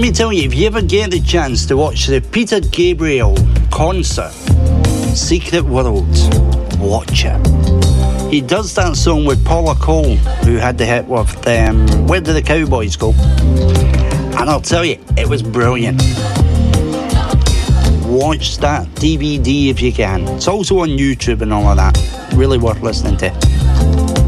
me tell you, if you ever get the chance to watch the Peter Gabriel concert, Secret World, watch it. He does that song with Paula Cole, who had the hit with Where Do the Cowboys Go? And I'll tell you, it was brilliant. Watch that DVD if you can. It's also on YouTube and all of that. Really worth listening to.